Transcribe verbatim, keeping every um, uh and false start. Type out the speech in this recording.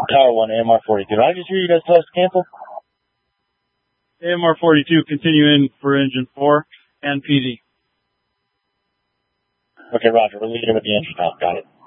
Tower one, A M R forty-two. Did I just hear you guys tell us to cancel? A M R forty-two, continue in for engine four and P D. Okay, Roger. We're leaving with the engine top. Got it.